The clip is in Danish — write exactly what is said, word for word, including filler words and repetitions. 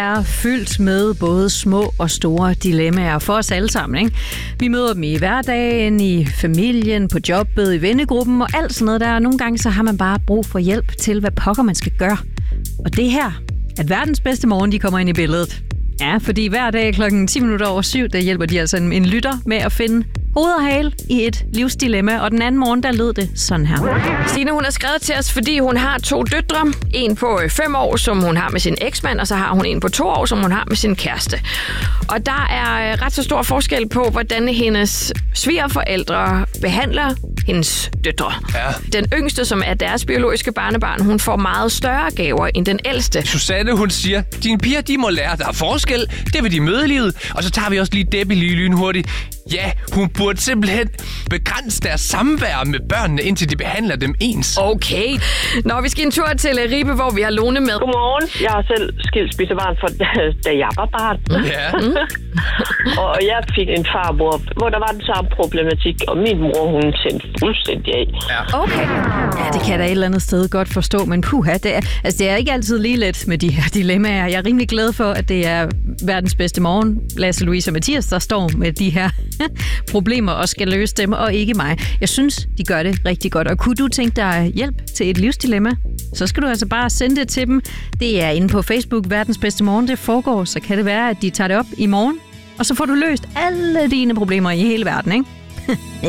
er fyldt med både små og store dilemmaer for os alle sammen, ikke? Vi møder dem i hverdagen, i familien, på jobbet, i vennegruppen og alt sådan noget der. Nogle gange så har man bare brug for hjælp til, hvad pokker man skal gøre. Og det her, at verdens bedste morgen, de kommer ind i billedet. Ja, fordi hver dag klokken ti minutter over syv, der hjælper de altså en, en lytter med at finde hoved og hale i et livsdilemma, og den anden morgen, der lød det sådan her. Stine, hun har skrevet til os, fordi hun har to døtre. En på fem år, som hun har med sin eksmand, og så har hun en på to år, som hun har med sin kæreste. Og der er ret så stor forskel på, hvordan hendes svigerforældre behandler hendes døtre. Ja. Den yngste, som er deres biologiske barnebarn, hun får meget større gaver end den ældste. Susanne, hun siger, dine piger, de må lære, der er forskel. Det vil de møde i livet. Og så tager vi også lige Debbie lige lynhurtigt. Ja, hun burde simpelthen begrænse deres samvær med børnene, indtil de behandler dem ens. Okay. Nå, vi skal en tur til Ribe, hvor vi har Lone med. Godmorgen. Jeg har selv skilsmissebarn, for da jeg var barn. Ja. Og jeg fik en farmor, hvor der var den samme problematik, og min mor, hun tændte fuldstændig af. Ja. Okay. Ja, det kan jeg da et eller andet sted godt forstå, men puha, det er, altså, det er ikke altid lige let med de her dilemmaer. Jeg er rimelig glad for, at det er verdens bedste morgen, Lasse, Louise og Mathias, der står med de her problemer og skal løse dem, og ikke mig. Jeg synes, de gør det rigtig godt. Og kunne du tænke dig hjælp til et livsdilemma, så skal du altså bare sende det til dem. Det er inde på Facebook, verdens bedste morgen, det foregår, så kan det være, at de tager det op i morgen, og så får du løst alle dine problemer i hele verden, ikke?